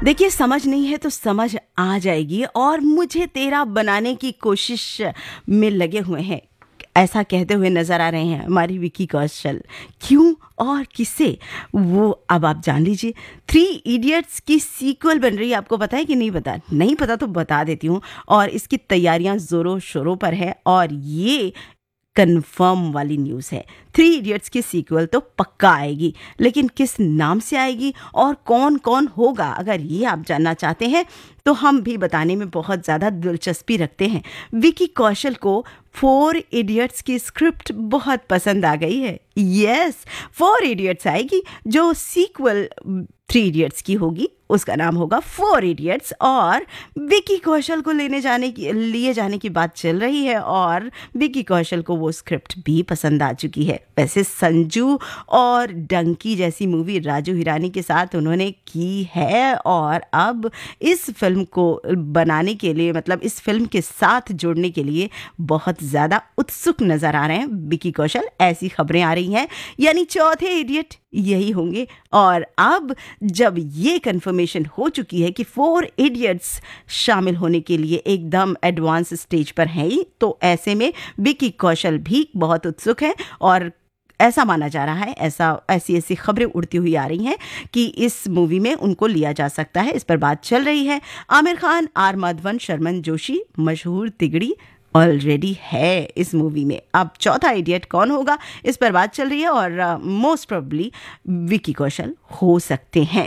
देखिए, समझ नहीं है तो समझ आ जाएगी और मुझे तेरा बनाने की कोशिश में लगे हुए हैं, ऐसा कहते हुए नजर आ रहे हैं हमारी विकी कौशल। क्यों और किससे, वो अब आप जान लीजिए। 3 इडियट्स की सीक्वल बन रही है, आपको पता है कि नहीं पता? नहीं पता तो बता देती हूँ। और इसकी तैयारियां जोरों शोरों पर है और ये कंफर्म वाली न्यूज़ है। 3 इडियट्स की सीक्वल तो पक्का आएगी, लेकिन किस नाम से आएगी और कौन कौन होगा, अगर ये आप जानना चाहते हैं तो हम भी बताने में बहुत ज़्यादा दिलचस्पी रखते हैं। विकी कौशल को 4 इडियट्स की स्क्रिप्ट बहुत पसंद आ गई है। यस, 4 इडियट्स आएगी, जो सीक्वल 3 इडियट्स की होगी उसका नाम होगा 4 इडियट्स। और विकी कौशल को लिए जाने की बात चल रही है और विकी कौशल को वो स्क्रिप्ट भी पसंद आ चुकी है। वैसे संजू और डंकी जैसी मूवी राजू हिरानी के साथ उन्होंने की है और अब इस फिल्म को बनाने के लिए, मतलब इस फिल्म के साथ जोड़ने के लिए बहुत ज़्यादा उत्सुक नज़र आ रहे हैं विकी कौशल। ऐसी खबरें आ रही हैं, यानी चौथे इडियट यही होंगे। और अब जब ये कंफर्मेशन हो चुकी है कि 4 इडियट्स शामिल होने के लिए एकदम एडवांस स्टेज पर हैं ही, तो ऐसे में विकी कौशल भी बहुत उत्सुक है और ऐसा माना जा रहा है, ऐसी खबरें उड़ती हुई आ रही हैं कि इस मूवी में उनको लिया जा सकता है। इस पर बात चल रही है। आमिर खान, आर माधवन, शर्मन जोशी, मशहूर तिगड़ी ऑलरेडी है इस मूवी में। अब चौथा इडियट कौन होगा, इस पर बात चल रही है और मोस्ट प्रोबेबली विकी कौशल हो सकते हैं।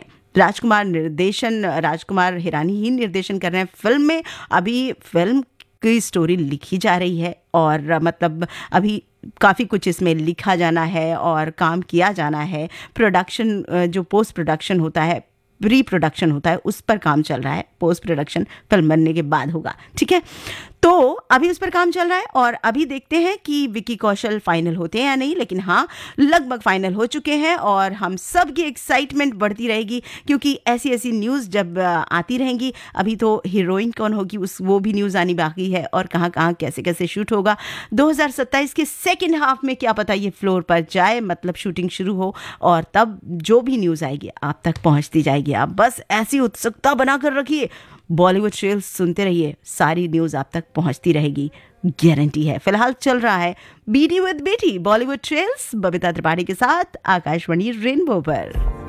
राजकुमार हिरानी ही निर्देशन कर रहे हैं फिल्म में। अभी फिल्म की स्टोरी लिखी जा रही है और मतलब अभी काफ़ी कुछ इसमें लिखा जाना है और काम किया जाना है। प्रोडक्शन, जो पोस्ट प्रोडक्शन होता है, प्री प्रोडक्शन होता है, उस पर काम चल रहा है। पोस्ट प्रोडक्शन फिल्म बनने के बाद होगा, ठीक है। तो अभी उस पर काम चल रहा है और अभी देखते हैं कि विकी कौशल फाइनल होते हैं या नहीं, लेकिन हाँ, लगभग फाइनल हो चुके हैं और हम सब की एक्साइटमेंट बढ़ती रहेगी क्योंकि ऐसी न्यूज़ जब आती रहेंगी। अभी तो हीरोइन कौन होगी वो भी न्यूज़ आनी बाकी है और कहाँ कहाँ कैसे कैसे शूट होगा। 2027 के सेकेंड हाफ में क्या पता ये फ्लोर पर जाए, मतलब शूटिंग शुरू हो, और तब जो भी न्यूज़ आएगी आप तक पहुँचती जाएगी। आप बस ऐसी उत्सुकता बना कर रखिए, बॉलीवुड ट्रेल्स सुनते रहिए, सारी न्यूज़ आप तक पहुंचती रहेगी, गारंटी है। फिलहाल चल रहा है बीडी विद बेटी बॉलीवुड ट्रेल्स बबीता त्रिपाठी के साथ आकाशवाणी रेनबो पर।